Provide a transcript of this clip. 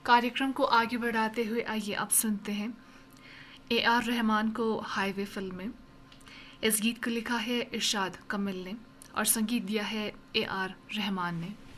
कार्यक्रम को आगे बढ़ाते हुए आइए अब सुनते हैं ए आर रहमान को हाईवे फिल्म में। इस गीत को लिखा है इरशाद कमिल ने और संगीत दिया है ए आर रहमान ने।